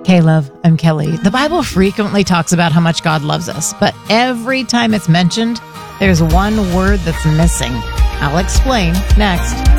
Hey, love, I'm Kelly. The Bible frequently talks about how much God loves us, but every time it's mentioned, there's one word that's missing. I'll explain next.